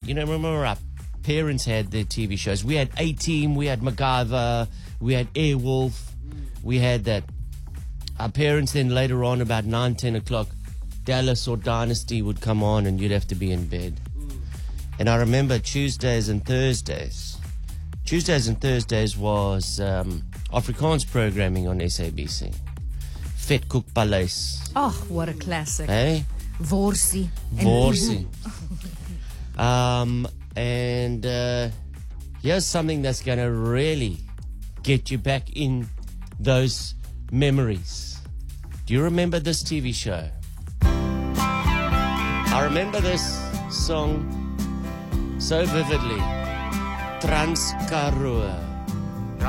remember our parents had their TV shows. We had A-Team, we had MacGyver, we had Airwolf, we had that. Our parents then later on, about 9, 10 o'clock, Dallas or Dynasty would come on and you'd have to be in bed. And I remember Tuesdays and Thursdays was Afrikaans programming on SABC. Vet Koek Paleis. Oh, what a classic. Hey? Worsie. Worsie. And here's something that's going to really get you back in those memories. Do you remember this TV show? I remember this song so vividly. Trans Karoo.